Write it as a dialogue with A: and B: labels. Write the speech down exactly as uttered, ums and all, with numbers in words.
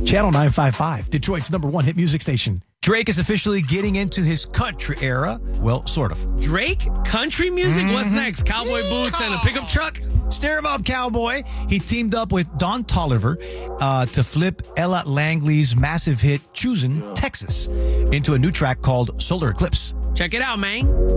A: Channel nine fifty-five, Detroit's number one hit music station. Drake is officially getting into his country era. Well, sort of.
B: Drake? Country music? Mm-hmm. What's next? Cowboy boots and a pickup truck?
A: Stir him up, cowboy. He teamed up with Don Toliver uh, to flip Ella Langley's massive hit, Choosin', Texas, into a new track called Solar Eclipse.
B: Check it out, man.